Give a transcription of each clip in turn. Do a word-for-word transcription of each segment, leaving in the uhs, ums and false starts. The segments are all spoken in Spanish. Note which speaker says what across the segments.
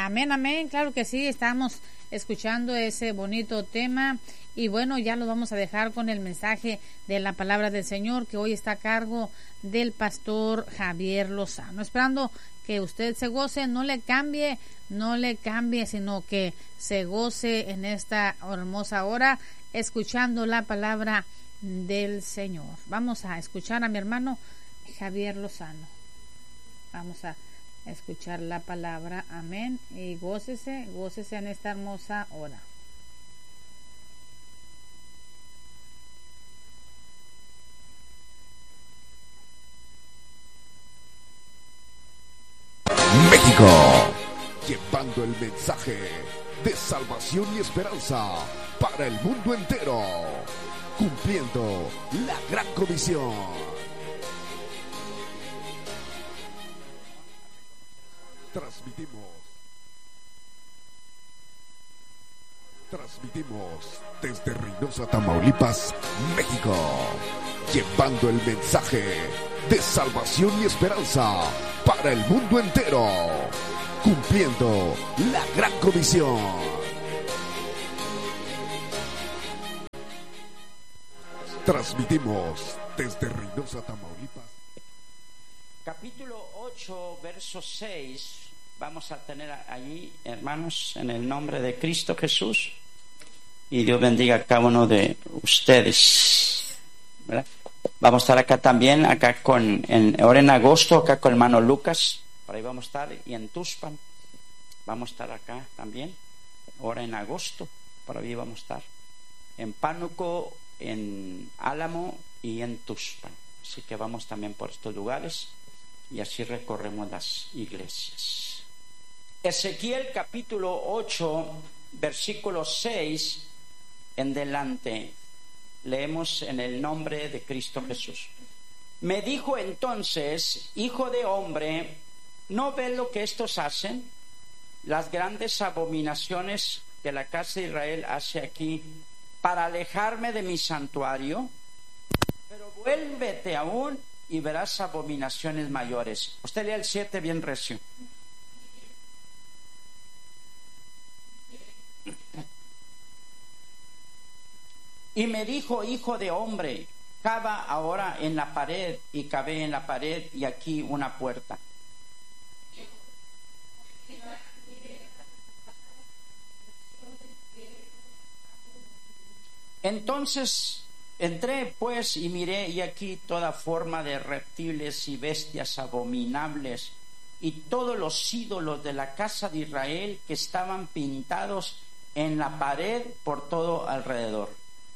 Speaker 1: Amén, amén, claro que sí, estamos escuchando ese bonito tema y bueno, ya lo vamos a dejar con el mensaje de la palabra del Señor que hoy está a cargo del pastor Javier Lozano, esperando que usted se goce, no le cambie, no le cambie, sino que se goce en esta hermosa hora escuchando la palabra del Señor. Vamos a escuchar a mi hermano Javier Lozano. Vamos a escuchar la palabra, amén, y gócese, gócese en esta hermosa hora.
Speaker 2: México, llevando el mensaje de salvación y esperanza para el mundo entero, cumpliendo la gran comisión. Transmitimos, transmitimos desde Reynosa, Tamaulipas, México, llevando el mensaje de salvación y esperanza para el mundo entero, cumpliendo la gran comisión. Transmitimos desde Reynosa, Tamaulipas.
Speaker 3: Capítulo ocho, verso seis. Vamos a tener allí, hermanos, en el nombre de Cristo Jesús. Y Dios bendiga a cada uno de ustedes, ¿verdad? Vamos a estar acá también, acá con, en, ahora en agosto, acá con el hermano Lucas. Por ahí vamos a estar. Y en Tuxpan vamos a estar acá también. Ahora en agosto, por ahí vamos a estar. En Pánuco, en Álamo y en Tuxpan. Así que vamos también por estos lugares. Y así recorremos las iglesias. Ezequiel capítulo ocho, versículo seis en delante. Leemos en el nombre de Cristo Jesús. Me dijo entonces, hijo de hombre, ¿no ves lo que estos hacen? Las grandes abominaciones que la casa de Israel hace aquí para alejarme de mi santuario. Pero vuélvete aún y verás abominaciones mayores. Usted lea el siete bien recio. Y me dijo, hijo de hombre, cava ahora en la pared, y cavé en la pared, y aquí una puerta. Entonces entré pues y miré, y aquí toda forma de reptiles y bestias abominables, y todos los ídolos de la casa de Israel que estaban pintados en la pared por todo alrededor.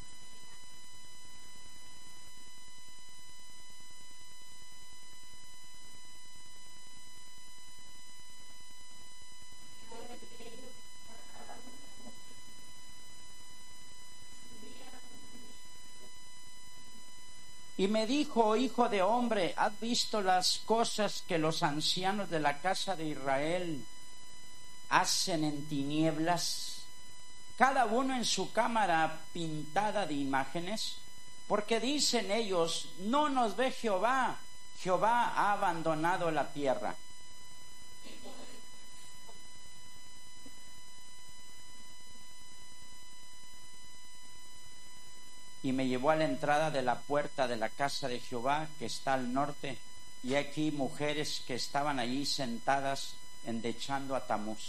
Speaker 3: Y me dijo, hijo de hombre, ¿has visto las cosas que los ancianos de la casa de Israel hacen en tinieblas? Cada uno en su cámara pintada de imágenes. Porque dicen ellos, no nos ve Jehová, Jehová ha abandonado la tierra. Y me llevó a la entrada de la puerta de la casa de Jehová, que está al norte, y aquí mujeres que estaban allí sentadas endechando a Tamuz.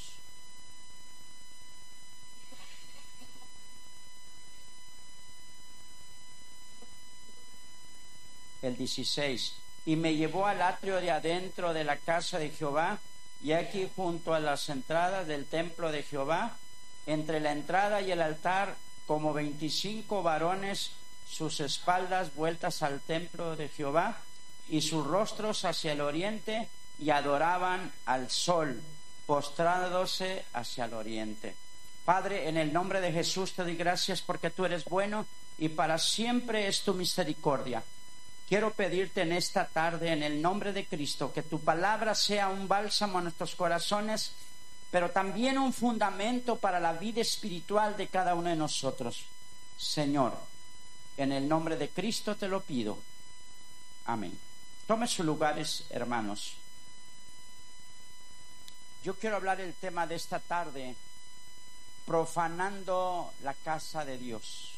Speaker 3: El dieciséis. Y me llevó al atrio de adentro de la casa de Jehová, y aquí junto a las entradas del templo de Jehová, entre la entrada y el altar, como veinticinco varones, sus espaldas vueltas al templo de Jehová y sus rostros hacia el oriente, y adoraban al sol, postrándose hacia el oriente. Padre, en el nombre de Jesús te doy gracias porque tú eres bueno y para siempre es tu misericordia. Quiero pedirte en esta tarde, en el nombre de Cristo, que tu palabra sea un bálsamo a nuestros corazones, pero también un fundamento para la vida espiritual de cada uno de nosotros. Señor, en el nombre de Cristo te lo pido. Amén. Tome sus lugares, hermanos. Yo quiero hablar el tema de esta tarde, profanando la casa de Dios.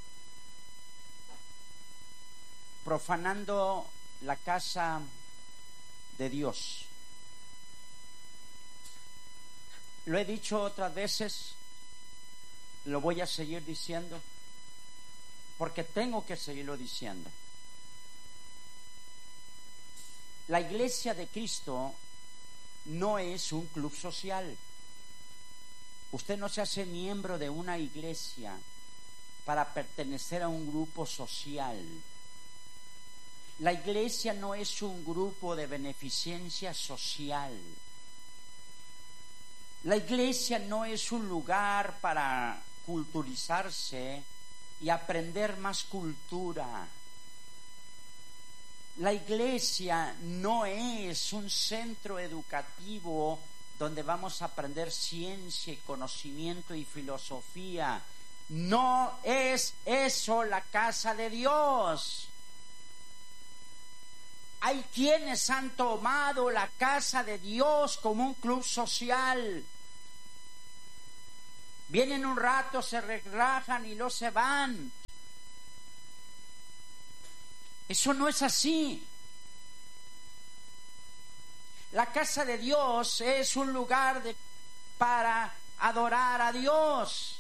Speaker 3: Profanando la casa de Dios. Lo he dicho otras veces, lo voy a seguir diciendo, porque tengo que seguirlo diciendo. La Iglesia de Cristo no es un club social. Usted no se hace miembro de una iglesia para pertenecer a un grupo social. La iglesia no es un grupo de beneficencia social. La iglesia no es un lugar para culturizarse y aprender más cultura. La iglesia no es un centro educativo donde vamos a aprender ciencia y conocimiento y filosofía. No es eso la casa de Dios. Hay quienes han tomado la casa de Dios como un club social. Vienen un rato, se relajan y luego se van. Eso no es así. La casa de Dios es un lugar de, para adorar a Dios.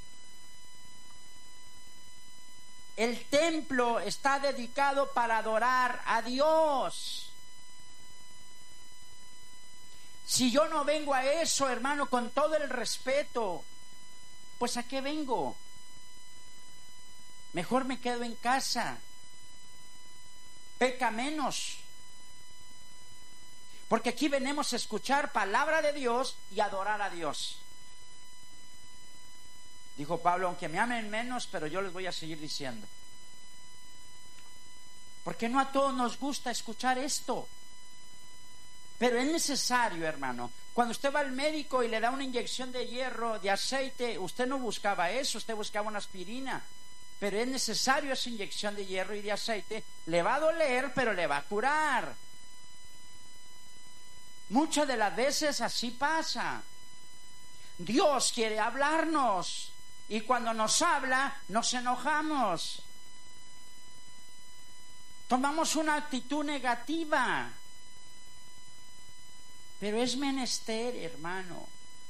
Speaker 3: El templo está dedicado para adorar a Dios. Si yo no vengo a eso, hermano, con todo el respeto, pues ¿a qué vengo? Mejor me quedo en casa. Peca menos. Porque aquí venimos a escuchar palabra de Dios y adorar a Dios. Dijo Pablo, aunque me amen menos, pero yo les voy a seguir diciendo. Porque no a todos nos gusta escuchar esto. Pero es necesario, hermano. Cuando usted va al médico y le da una inyección de hierro, de aceite, usted no buscaba eso, usted buscaba una aspirina. Pero es necesario esa inyección de hierro y de aceite. Le va a doler, pero le va a curar. Muchas de las veces así pasa. Dios quiere hablarnos. Y cuando nos habla, nos enojamos. Tomamos una actitud negativa. Pero es menester, hermano.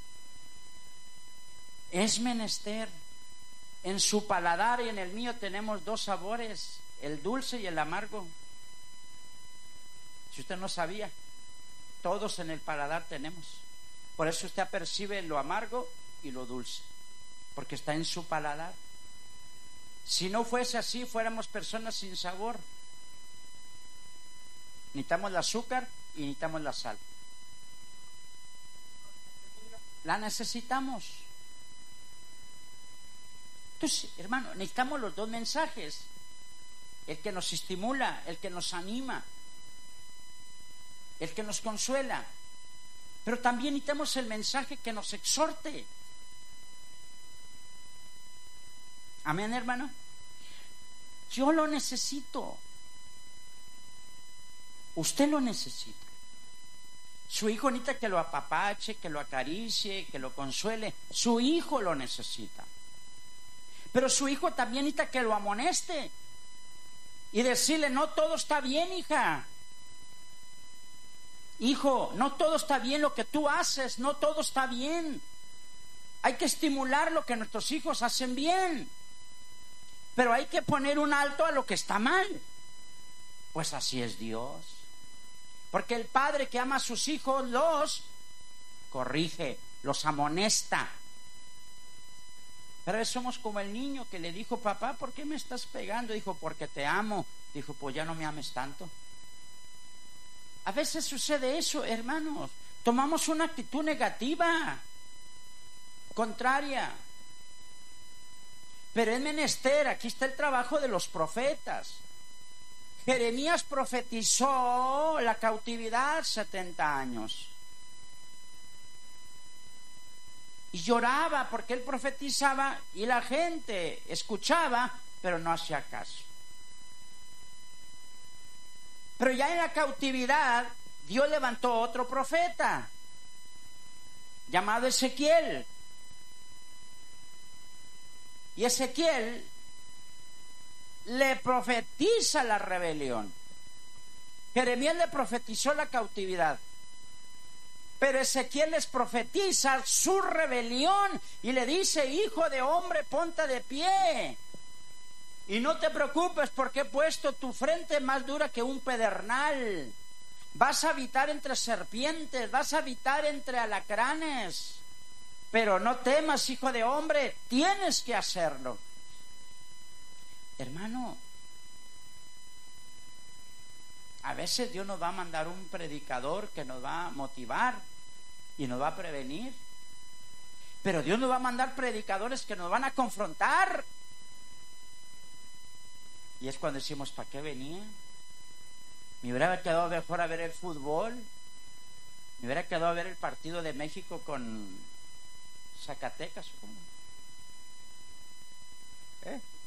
Speaker 3: Es menester. En su paladar y en el mío tenemos dos sabores, el dulce y el amargo. Si usted no sabía, todos en el paladar tenemos. Por eso usted percibe lo amargo y lo dulce, porque está en su paladar. Si no fuese así, fuéramos personas sin sabor. Necesitamos el azúcar y necesitamos la sal. La necesitamos. Entonces, hermano, necesitamos los dos mensajes. El que nos estimula, el que nos anima, el que nos consuela. Pero también necesitamos el mensaje que nos exhorte. Amén, hermano. Yo lo necesito. Usted lo necesita. Su hijo necesita que lo apapache, que lo acaricie, que lo consuele. Su hijo lo necesita. Pero su hijo también necesita que lo amoneste y decirle, no todo está bien, hija. Hijo, no todo está bien lo que tú haces, no todo está bien. Hay que estimular lo que nuestros hijos hacen bien, pero hay que poner un alto a lo que está mal. Pues así es Dios. Porque el padre que ama a sus hijos los corrige, los amonesta. Pero somos como el niño que le dijo, papá, ¿por qué me estás pegando? Dijo, porque te amo. Dijo, pues ya no me ames tanto. A veces sucede eso, hermanos. Tomamos una actitud negativa, contraria. Pero es menester, aquí está el trabajo de los profetas. Jeremías profetizó la cautividad setenta años. Y lloraba porque él profetizaba y la gente escuchaba, pero no hacía caso. Pero ya en la cautividad, Dios levantó otro profeta. llamado Ezequiel. Y Ezequiel le profetiza la rebelión. Jeremías le profetizó la cautividad. Pero Ezequiel les profetiza su rebelión y le dice: hijo de hombre, ponte de pie. Y no te preocupes, porque he puesto tu frente más dura que un pedernal. Vas a habitar entre serpientes, vas a habitar entre alacranes. Pero no temas, hijo de hombre, tienes que hacerlo. Hermano, a veces Dios nos va a mandar un predicador que nos va a motivar y nos va a prevenir. Pero Dios nos va a mandar predicadores que nos van a confrontar. Y es cuando decimos: ¿para qué venía? Me hubiera quedado mejor a ver el fútbol. Me hubiera quedado a ver el partido de México con Zacatecas. ¿Cómo? ¿Eh?